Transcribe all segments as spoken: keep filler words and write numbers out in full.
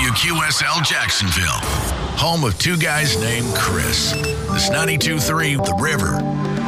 W Q S L Jacksonville, home of two guys named Chris. This ninety-two point three The River.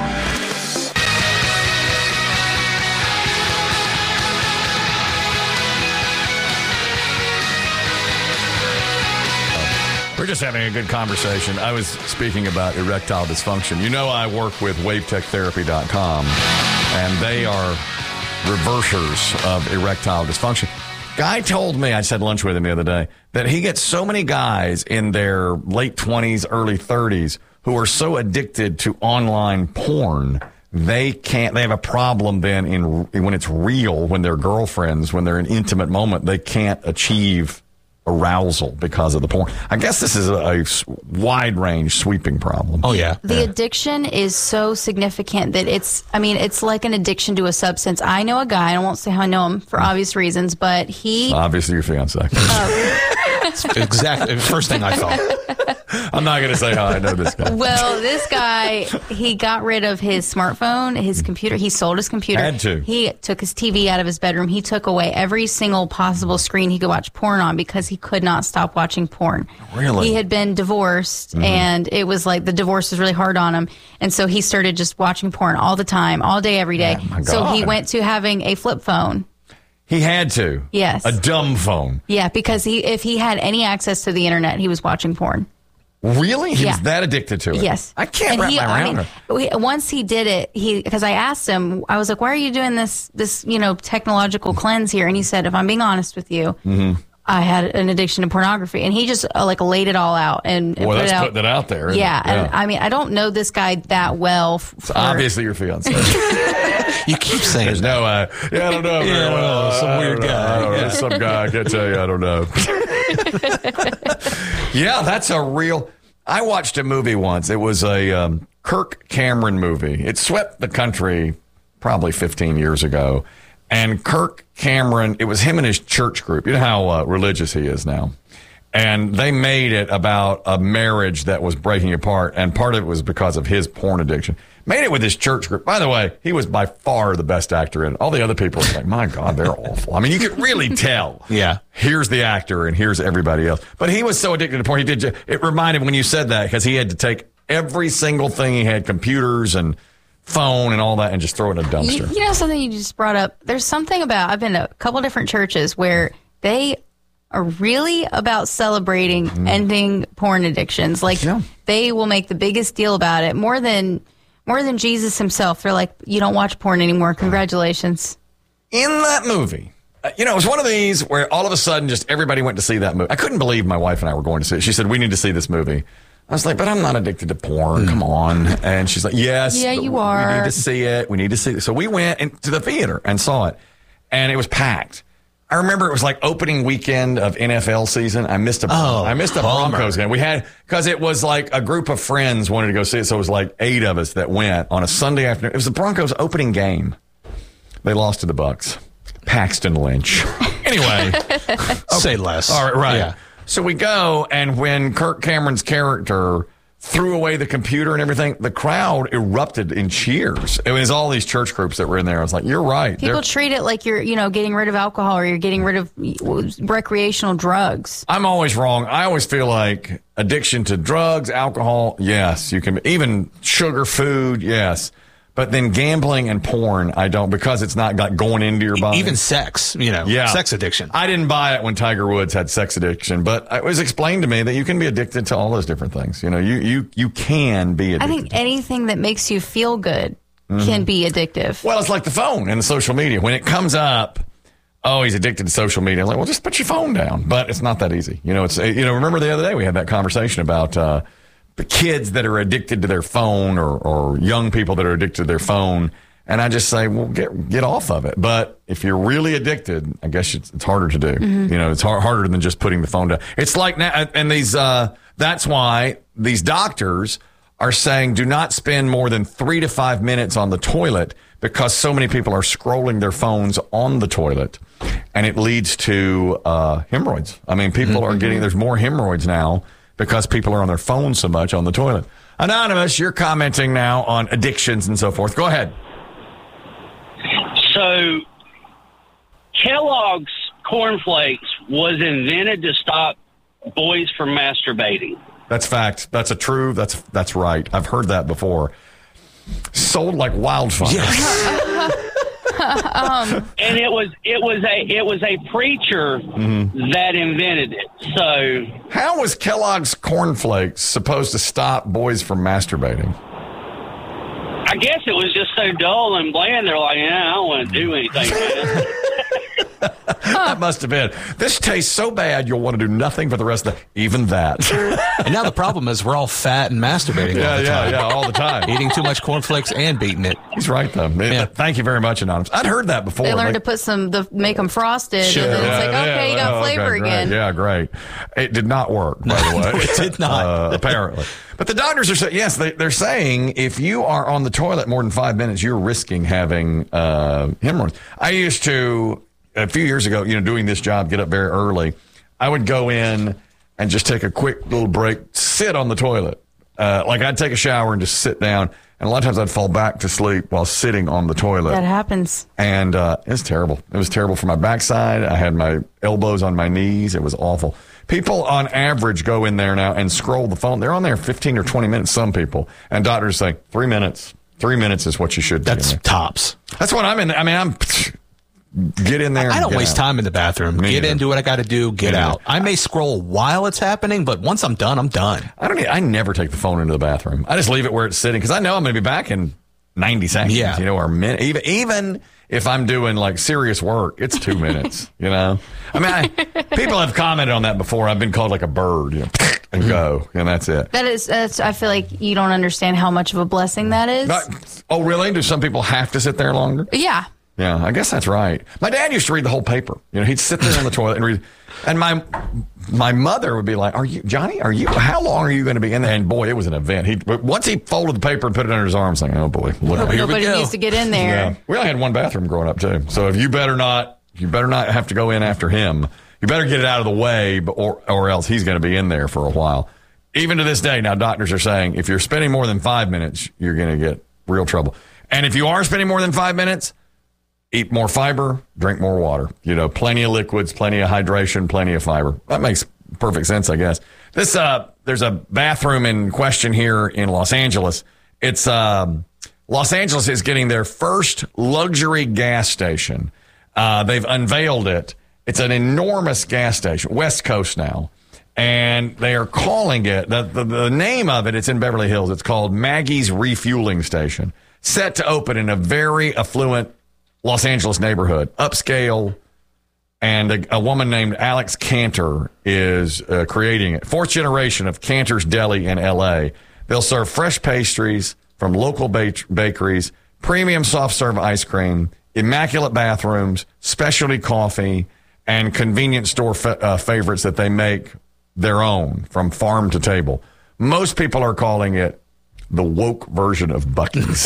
We're just having a good conversation. I was speaking about erectile dysfunction. You know I work with wave tech therapy dot com, and they are reversers of erectile dysfunction. Guy told me, I had lunch with him the other day, that he gets so many guys in their late twenties, early thirties who are so addicted to online porn, they can't, they have a problem then in when it's real, when they're girlfriends, when they're in an intimate moment, they can't achieve arousal because of the porn. I guess this is a, a wide range sweeping problem. Oh, yeah. The yeah. addiction is so significant that it's, I mean, it's like an addiction to a substance. I know a guy, I won't say how I know him for obvious reasons, but he... Obviously your fiance. Exactly. First thing I thought. I'm not going to say how I know this guy. Well, this guy, he got rid of his smartphone, his computer. He sold his computer. Had to. He took his T V out of his bedroom. He took away every single possible screen he could watch porn on because he could not stop watching porn. Really? He had been divorced, mm-hmm. and it was like the divorce was really hard on him. And so he started just watching porn all the time, all day, every day. Oh, my God. So he went to having a flip phone. He had to. Yes. A dumb phone. Yeah, because he if he had any access to the internet, he was watching porn. Really? He Yeah. was that addicted to it? Yes. I can't And wrap he, my I around mean, it. we, once he did it, he because I asked him, I was like, "Why are you doing this? This you know technological cleanse here?" And he said, "If I'm being honest with you, Mm-hmm. I had an addiction to pornography." And he just uh, like laid it all out and, and Well, put that's it out. putting it out there. isn't Yeah, it? and I mean, I don't know this guy that well. F- It's for, obviously your fiance. You keep saying There's that. no, uh, yeah, I don't know. very Yeah, well. some I weird don't know. guy. I don't know. Yeah. Some guy. I can't tell you. I don't know. Yeah, that's a real. I watched a movie once. It was a um, Kirk Cameron movie. It swept the country probably fifteen years ago. And Kirk Cameron, it was him and his church group. You know how uh, religious he is now. And they made it about a marriage that was breaking apart. And part of it was because of his porn addiction. Made it with his church group. By the way, he was by far the best actor in it. All the other people were like, my God, they're awful. I mean, you could really tell. Yeah. Here's the actor and here's everybody else. But he was so addicted to porn. He did. ju- It reminded when you said that because he had to take every single thing. He had computers and phone and all that and just throw it in a You, dumpster. you know something you just brought up? There's something about, I've been to a couple different churches where they are really about celebrating Mm-hmm. ending porn addictions. Like Yeah. they will make the biggest deal about it, more than more than Jesus himself. They're like, you don't watch porn anymore. Congratulations. In that movie, uh, you know, it was one of these where all of a sudden just everybody went to see that movie. I couldn't believe my wife and I were going to see it. She said, we need to see this movie. I was like, but I'm not addicted to porn. Come on. And she's like, yes. Yeah, but you we- We are. need to see it. We need to see it. So we went in, to the theater and saw it. And it was packed. I remember it was like opening weekend of N F L season. I missed a, Oh, I missed a bummer. Broncos game. We had, because it was like a group of friends wanted to go see it. So it was like eight of us that went on a Sunday afternoon. It was the Broncos opening game. They lost to the Bucks. Paxton Lynch. Anyway. Say less. All right, right. Yeah. So we go, and when Kirk Cameron's character threw away the computer and everything, the crowd erupted in cheers. It was all these church groups that were in there. I was like, you're right. People They're- treat it like you're, you know, getting rid of alcohol or you're getting rid of recreational drugs. I'm always wrong. I always feel like addiction to drugs, alcohol, yes, you can, even sugar, food, yes. But then gambling and porn, I don't, because it's not like going into your body. Even sex, you know, Yeah. sex addiction. I didn't buy it when Tiger Woods had sex addiction, but it was explained to me that you can be addicted to all those different things. You know, you you you can be I addicted. think anything that makes you feel good can be addictive. Well, it's like the phone and the social media. When it comes up, oh, he's addicted to social media. I'm like, well, just put your phone down. But it's not that easy. You know, it's you know. Remember the other day we had that conversation about uh, the kids that are addicted to their phone, or or young people that are addicted to their phone. And I just say, well, get get off of it. But if you're really addicted, I guess it's, it's harder to do. You know, it's hard, harder than just putting the phone down. It's like now, and these. Uh, that's why these doctors are saying do not spend more than three to five minutes on the toilet, because so many people are scrolling their phones on the toilet, and it leads to uh, hemorrhoids. I mean, people mm-hmm. are getting, there's more hemorrhoids now because people are on their phones so much on the toilet. Anonymous, you're commenting now on addictions and so forth. Go ahead. So Kellogg's cornflakes was invented to stop boys from masturbating. That's fact. That's a true. That's that's right. I've heard that before. Sold like wildfire. Yes. um, and it was it was a it was a preacher mm-hmm. that invented it. So how was Kellogg's cornflakes supposed to stop boys from masturbating? I guess it was just so dull and bland. They're like, yeah, I don't want to do anything with it. That must have been. This tastes so bad, you'll want to do nothing for the rest of the, even that. And now the problem is we're all fat and masturbating yeah, all the yeah, time. Yeah, all the time. Eating too much cornflakes and beating it. He's right, though. Yeah. Thank you very much, Anonymous. I'd heard that before. They learned like, to put some, the make them frosted, Sure. and then yeah, it's like, yeah, okay, you got oh, flavor okay, great. again. Yeah, great. It did not work, by the way. No, it did not. Uh, apparently. But the doctors are saying, yes, they, they're saying if you are on the toilet more than five minutes, you're risking having uh, hemorrhoids. I used to, a few years ago, you know, doing this job, get up very early. I would go in and just take a quick little break, sit on the toilet. Uh, like I'd take a shower and just sit down. And a lot of times I'd fall back to sleep while sitting on the toilet. That happens. And uh, it was terrible. It was terrible for my backside. I had my elbows on my knees. It was awful. People on average go in there now and scroll the phone. They're on there fifteen or twenty minutes, some people. And doctors say, three minutes. Three minutes is what you should do. That's tops. That's what I'm in. I mean, I'm... Get in there. I don't waste out. time in the bathroom. Me get either. in, do what I got to do, get Me out. either. I may scroll while it's happening, but once I'm done, I'm done. I don't. Need, I never take the phone into the bathroom. I just leave it where it's sitting because I know I'm going to be back in ninety seconds. Yeah. You know, or a minute. Even even if I'm doing like serious work, it's two minutes. You know. I mean, I, people have commented on that before. I've been called like a bird, you know, and go, and that's it. That is, that's, I feel like you don't understand how much of a blessing that is. But, oh, really? Do some people have to sit there longer? Yeah. Yeah, I guess that's right. My dad used to read the whole paper. You know, he'd sit there on the toilet and read. And my my mother would be like, "Are you Johnny? Are you? How long are you going to be in there?" And boy, it was an event. He once he folded the paper and put it under his arms, like, "Oh boy, look, Hope here nobody we go." needs to get in there. Yeah, we only had one bathroom growing up too. So if you better not, you better not have to go in after him. You better get it out of the way, but, or or else he's going to be in there for a while. Even to this day, now doctors are saying if you're spending more than five minutes, you're going to get real trouble. And if you are spending more than five minutes, eat more fiber, drink more water. You know, plenty of liquids, plenty of hydration, plenty of fiber. That makes perfect sense, I guess. This, uh, there's a bathroom in question here in Los Angeles. It's, um, Los Angeles is getting their first luxury gas station. Uh, they've unveiled it. It's an enormous gas station, West Coast now. And they are calling it, the, the, the name of it, it's in Beverly Hills. It's called Maggie's Refueling Station. Set to open in a very affluent Los Angeles neighborhood, upscale, and a, a woman named Alex Cantor is uh, creating it. Fourth generation of Cantor's Deli in L A. They'll serve fresh pastries from local ba- bakeries, premium soft serve ice cream, immaculate bathrooms, specialty coffee, and convenience store fa- uh, favorites that they make their own from farm to table. Most people are calling it the woke version of Buc-ee's.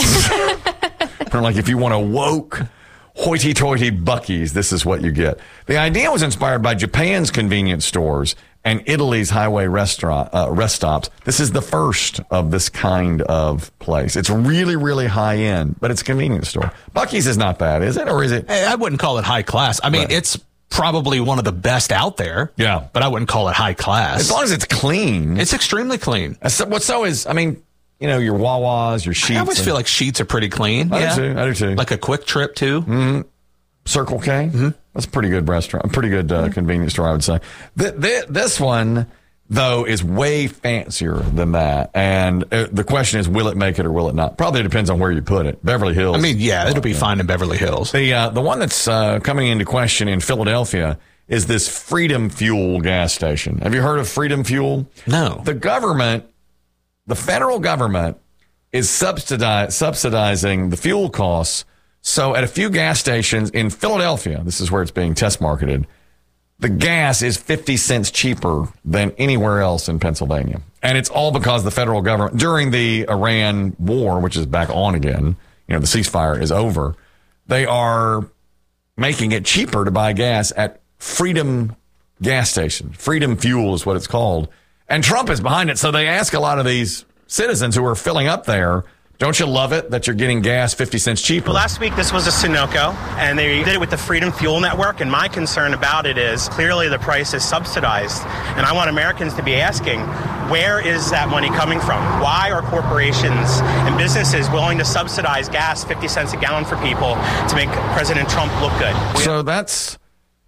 Like if you want a woke hoity-toity Buc-ee's, this is what you get. The idea was inspired by Japan's convenience stores and Italy's highway restaurant uh, rest stops. This is the first of this kind of place. It's really, really high-end, but it's a convenience store. Buc-ee's is not bad, is it? Or is it? I wouldn't call it high class. I mean, Right. it's probably one of the best out there. Yeah. But I wouldn't call it high class. As long as it's clean. It's extremely clean. So, what so is, I mean, you know, your Wawas, your Sheets. I always and- feel like Sheets are pretty clean. I yeah. do too. I do too. Like a quick trip, too. Mm-hmm. Circle K. Mm-hmm. That's a pretty good restaurant, a pretty good uh, mm-hmm. convenience store, I would say. Th- th- this one, though, is way fancier than that. And uh, the question is, will it make it or will it not? Probably depends on where you put it. Beverly Hills. I mean, yeah, it'll be fine in Beverly Hills. The, uh, the one that's uh, coming into question in Philadelphia is this Freedom Fuel gas station. Have you heard of Freedom Fuel? No. The government, the federal government, is subsidize, subsidizing the fuel costs. So at a few gas stations in Philadelphia, this is where it's being test marketed, the gas is fifty cents cheaper than anywhere else in Pennsylvania. And it's all because the federal government, during the Iran war, which is back on again, you know, the ceasefire is over, they are making it cheaper to buy gas at Freedom gas station. Freedom Fuel is what it's called. And Trump is behind it. So they ask a lot of these citizens who are filling up there, Don't you love it that you're getting gas fifty cents cheaper? Well, last week this was a Sunoco, and they did it with the Freedom Fuel Network, and my concern about it is clearly the price is subsidized, and I want Americans to be asking, where is that money coming from? Why are corporations and businesses willing to subsidize gas fifty cents a gallon for people to make President Trump look good? So that's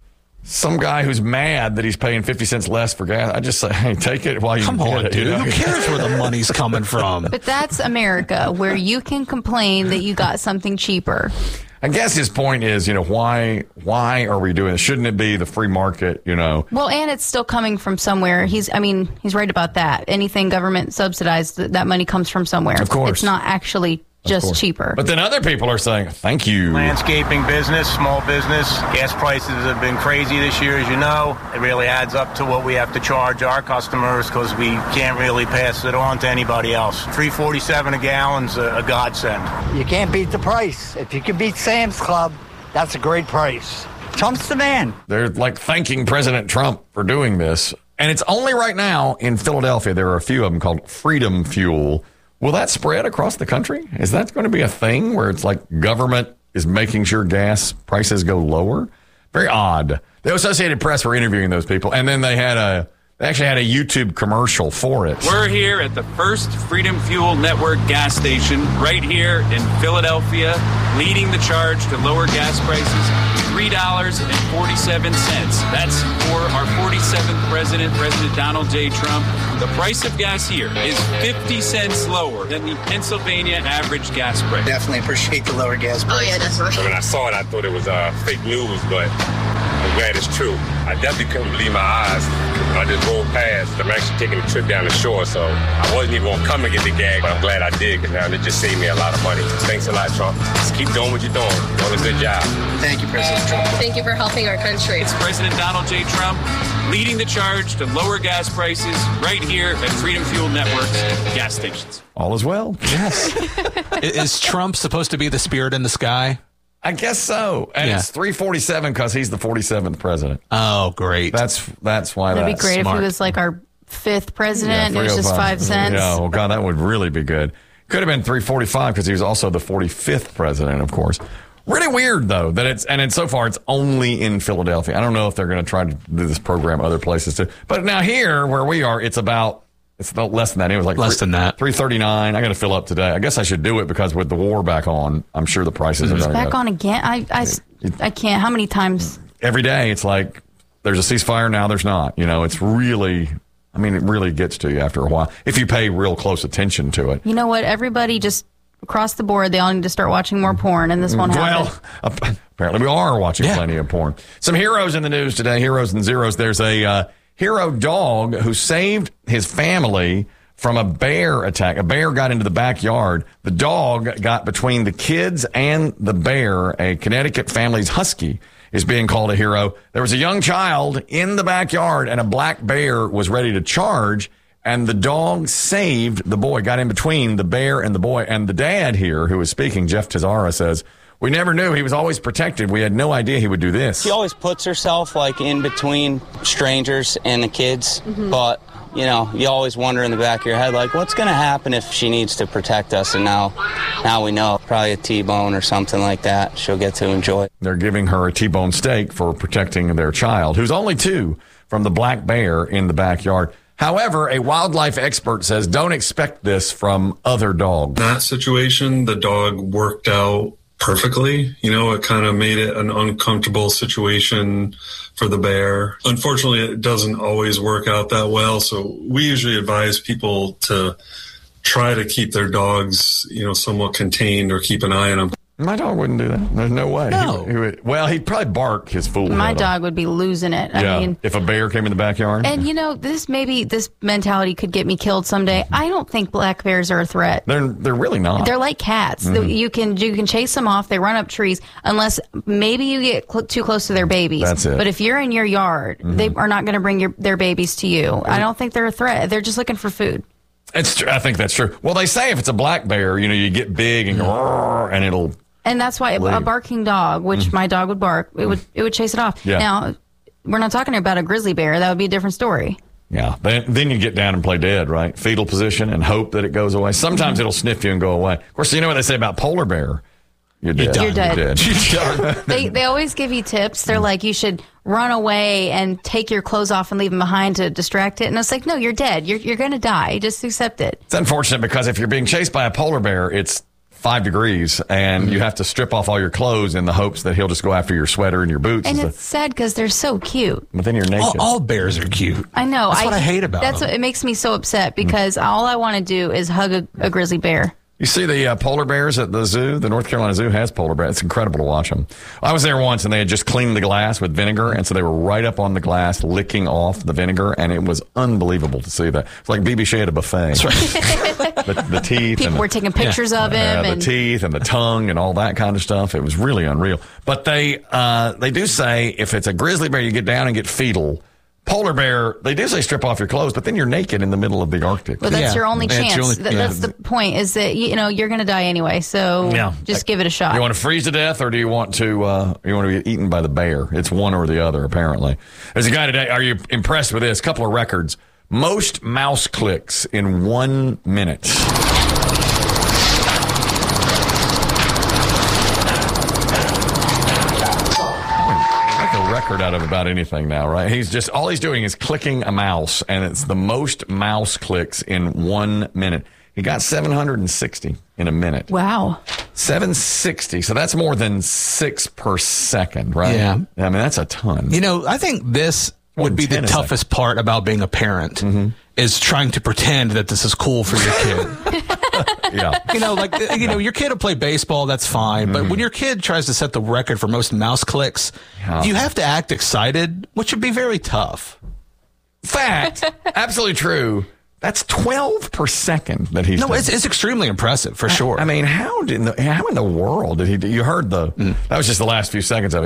some guy who's mad that he's paying fifty cents less for gas. I just say, hey, take it while you Come can on, get it. dude. You know? Who cares where the money's coming from? But that's America, where you can complain that you got something cheaper. I guess his point is, you know, why why are we doing this? Shouldn't it be the free market, you know? Well, and it's still coming from somewhere. He's, I mean, he's right about that. Anything government subsidized, that, that money comes from somewhere. Of course. It's not actually just cheaper. But then other people are saying, thank you. Landscaping business, small business, gas prices have been crazy this year, as you know. It really adds up to what we have to charge our customers because we can't really pass it on to anybody else. three forty-seven a gallon's a, a godsend. You can't beat the price. If you can beat Sam's Club, that's a great price. Trump's the man. They're like thanking President Trump for doing this. And it's only right now in Philadelphia. There are a few of them called Freedom Fuel. Will that spread across the country? Is that going to be a thing where it's like government is making sure gas prices go lower? Very odd. The Associated Press were interviewing those people, and then they had a they actually had a YouTube commercial for it. We're here at the first Freedom Fuel Network gas station right here in Philadelphia, leading the charge to lower gas prices, three dollars and forty-seven cents. That's for our forty-seventh president, President Donald J. Trump. The price of gas here is fifty cents lower than the Pennsylvania average gas price. Definitely appreciate the lower gas price. Oh, yeah, that's right. When I saw it, I thought it was uh, fake news, but I'm glad it's true. I definitely couldn't believe my eyes. I just rolled past. I'm actually taking a trip down the shore, so I wasn't even going to come and get the gag, but I'm glad I did, because now it just saved me a lot of money. Thanks a lot, Trump. Just keep doing what you're doing. You're doing a good job. Thank you, President Trump. Thank you for helping our country. It's President Donald J. Trump leading the charge to lower gas prices right here at Freedom Fuel Network's gas stations. All is well. Yes. Is Trump supposed to be the spirit in the sky? I guess so. And Yeah. it's three forty-seven because he's the forty-seventh president. Oh, great. That's that's why That'd be that's great smart. if he was like our fifth president. Yeah, it was just three oh five. five cents. Yeah, oh God, that would really be good. Could have been three forty-five because he was also the forty-fifth president, of course. Really weird, though, that it's, and it's, so far it's only in Philadelphia. I don't know if they're going to try to do this program other places too. But now here, where we are, it's about, it's about less than that. It was like Less than that. three thirty-nine. I got to fill up today. I guess I should do it because with the war back on, I'm sure the prices are going to Back go. on again? I, I, I can't. How many times? Every day, it's like there's a ceasefire, now there's not. You know, it's really, I mean, it really gets to you after a while if you pay real close attention to it. You know what? Everybody just across the board, they all need to start watching more porn, and this won't happen. Well, apparently we are watching Yeah. plenty of porn. Some heroes in the news today, heroes and zeros. There's a uh, hero dog who saved his family from a bear attack. A bear got into the backyard. The dog got between the kids and the bear. A Connecticut family's husky is being called a hero. There was a young child in the backyard, and a black bear was ready to charge. And the dog saved the boy, got in between the bear and the boy. And the dad here, who is speaking, Jeff Tazara, says, we never knew. He was always protected. We had no idea he would do this. She always puts herself like in between strangers and the kids. Mm-hmm. But, you know, you always wonder in the back of your head, like, what's going to happen if she needs to protect us? And now, now we know. Probably a T-bone or something like that she'll get to enjoy. They're giving her a T-bone steak for protecting their child, who's only two, from the black bear in the backyard. However, a wildlife expert says don't expect this from other dogs. In that situation, the dog worked out perfectly. You know, it kind of made it an uncomfortable situation for the bear. Unfortunately, it doesn't always work out that well. So we usually advise people to try to keep their dogs, you know, somewhat contained or keep an eye on them. My dog wouldn't do that. There's no way. No. He, he would, well, he'd probably bark his fool. My head off. dog would be losing it. I Yeah, mean, if a bear came in the backyard. and you know, this maybe this mentality could get me killed someday. I don't think black bears are a threat. They're they're really not. They're like cats. Mhm. You can you can chase them off. They run up trees unless maybe you get cl- too close to their babies. That's it. But if you're in your yard, Mhm. they are not going to bring your their babies to you. I don't think they're a threat. They're just looking for food. It's true. I think that's true. Well, they say if it's a black bear, you know, you get big and "Roar," and it'll. And that's why a Leave. barking dog, which Mhm. my dog would bark, it would it would chase it off. Yeah. Now, we're not talking about a grizzly bear. That would be a different story. Yeah. Then, then you get down and play dead, right? Fetal position and hope that it goes away. Sometimes mm-hmm. it'll sniff you and go away. Of course, you know what they say about polar bear? You're dead. You're dead. You're dead. You're dead. they, they always give you tips. They're like, you should run away and take your clothes off and leave them behind to distract it. And it's like, no, you're dead. You're, you're going to die. Just accept it. It's unfortunate because if you're being chased by a polar bear, it's five degrees and mm-hmm. you have to strip off all your clothes in the hopes that he'll just go after your sweater and your boots. And it's the, sad because they're so cute. But then you're naked. All, all bears are cute. I know. That's I, what I hate about that's them. What, it makes me so upset because mm-hmm. all I want to do is hug a, a grizzly bear. You see the uh, polar bears at the zoo? The North Carolina Zoo has polar bears. It's incredible to watch them. I was there once, and they had just cleaned the glass with vinegar, and so they were right up on the glass licking off the vinegar, and it was unbelievable to see that. It's like B B Shea at a buffet. That's right. the, the teeth. People and were taking pictures yeah, of him. Uh, and the teeth and the tongue and all that kind of stuff. It was really unreal. But they uh, they do say if it's a grizzly bear, you get down and get fetal. Polar bear, they do say strip off your clothes, but then you're naked in the middle of the Arctic. Well, that's yeah. your only That's chance. your only, that, yeah. That's the point, is that, you know, you're going to die anyway, so yeah. just give it a shot. You want to freeze to death, or do you want to uh, you want to get eaten by the bear? It's one or the other, apparently. There's a guy today, are you impressed with this? A couple of records. Most mouse clicks in one minute. Record out of about anything now, right? He's just, all he's doing is clicking a mouse, and it's the most mouse clicks in one minute. He got seven hundred sixty in a minute. Wow. seven hundred sixty. So that's more than six per second, right? Yeah. I mean, that's a ton. You know, I think this would be the toughest part about being a parent mm-hmm. is trying to pretend that this is cool for your kid. Yeah. You know, like, you know, your kid will play baseball, that's fine. But mm-hmm. when your kid tries to set the record for most mouse clicks, yeah. you have to act excited, which would be very tough. Fact. Absolutely true. That's twelve per second that he's No, done. it's, it's extremely impressive, for sure. I, I mean, how did the, how in the world did he do? You heard the, mm. that was just the last few seconds of it.